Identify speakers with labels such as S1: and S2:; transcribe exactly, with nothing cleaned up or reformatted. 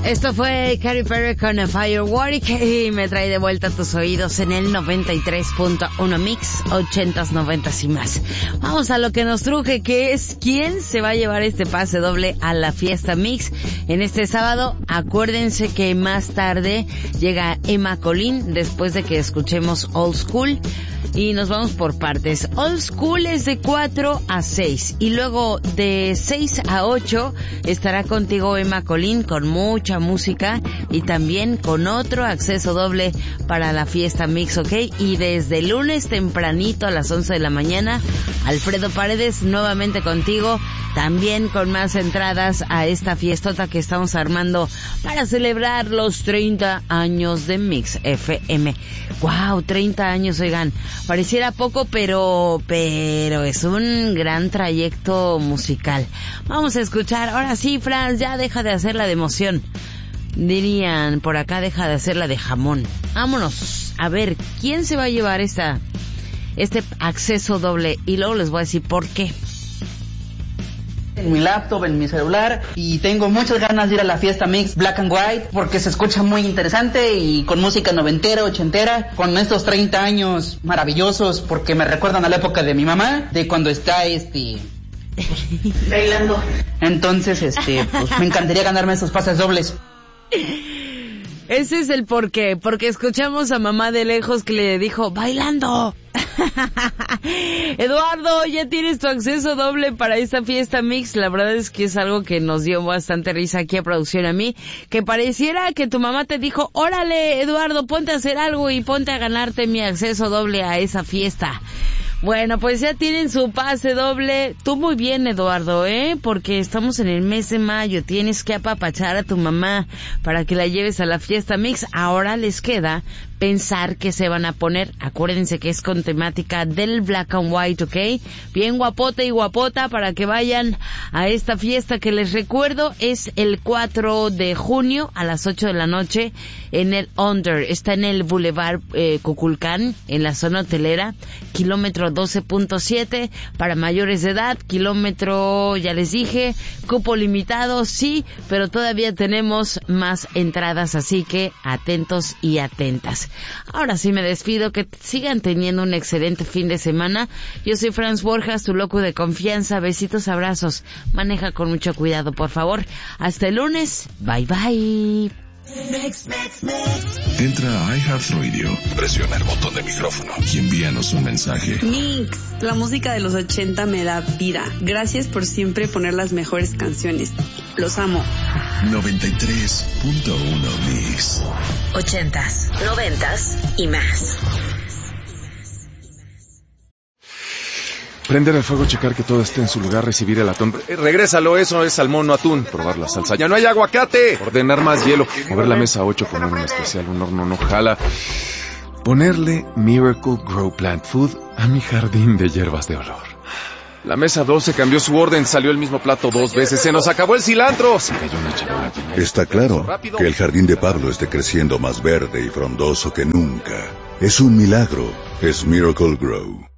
S1: Esto fue Katy Perry con Firework y me trae de vuelta a tus oídos en el noventa y tres punto uno Mix, ochentas, noventas y más. Vamos a lo que nos truje, que es quién se va a llevar este pase doble a la fiesta Mix en este sábado. Acuérdense que más tarde llega Emma Colín después de que escuchemos Old School. Y nos vamos por partes. Old School es de cuatro a seis. Y luego de seis a ocho estará contigo Emma Colín con mucha música. Y también con otro acceso doble para la fiesta Mix, ¿ok? Y desde el lunes tempranito a las once de la mañana, Alfredo Paredes nuevamente contigo. También con más entradas a esta fiestota que estamos armando para celebrar los treinta años de Mix F M. ¡Wow! treinta años, oigan. Pareciera poco, pero, pero es un gran trayecto musical. Vamos a escuchar. Ahora sí, Franz, ya deja de hacer la de emoción. Dirían por acá, deja de hacer la de jamón. Vámonos. A ver, ¿quién se va a llevar esta, este acceso doble? Y luego les voy a decir por qué.
S2: En mi laptop, en mi celular, y tengo muchas ganas de ir a la fiesta Mix Black and White porque se escucha muy interesante y con música noventera, ochentera, con estos treinta años maravillosos porque me recuerdan a la época de mi mamá, de cuando está este bailando. Entonces, este, pues me encantaría ganarme esos pases dobles.
S1: Ese es el porqué, porque escuchamos a mamá de lejos que le dijo, ¡bailando! Eduardo, ya tienes tu acceso doble para esta fiesta Mix. La verdad es que es algo que nos dio bastante risa aquí a producción a mí, que pareciera que tu mamá te dijo, órale Eduardo, ponte a hacer algo y ponte a ganarte mi acceso doble a esa fiesta. Bueno, pues ya tienen su pase doble. Tú muy bien, Eduardo, ¿eh? Porque estamos en el mes de mayo. Tienes que apapachar a tu mamá para que la lleves a la fiesta Mix. Ahora les queda pensar que se van a poner. Acuérdense que es con temática del Black and White, ¿ok? Bien guapota y guapota para que vayan a esta fiesta que les recuerdo es el cuatro de junio a las ocho de la noche en el Under. Está en el Boulevard eh, Cuculcán, en la zona hotelera, kilómetro doce punto siete para mayores de edad, kilómetro, ya les dije, cupo limitado, sí, pero todavía tenemos más entradas, así que atentos y atentas. Ahora sí me despido, que sigan teniendo un excelente fin de semana. Yo soy Franz Borjas, tu loco de confianza. Besitos, abrazos. Maneja con mucho cuidado, por favor. Hasta el lunes. Bye, bye.
S3: Mix, mix, mix. Entra a iHeartRadio, presiona el botón de micrófono y envíanos un mensaje.
S4: Mix, la música de los ochenta me da vida. Gracias por siempre poner las mejores canciones. Los amo.
S3: noventa y tres punto uno Mix.
S5: Ochentas, noventas y más.
S6: Prender el fuego, checar que todo esté en su lugar, recibir el atún. Eh, regrésalo, eso es salmón, no atún. Probar la salsa, ya no hay aguacate. Ordenar más hielo. Mover la mesa ocho, poner un especial, un horno no jala. Ponerle Miracle Grow Plant Food a mi jardín de hierbas de olor. La mesa doce cambió su orden, salió el mismo plato dos veces, se nos acabó el cilantro. Se cayó una charola.
S7: Está claro que el jardín de Pablo esté creciendo más verde y frondoso que nunca. Es un milagro, es Miracle Grow.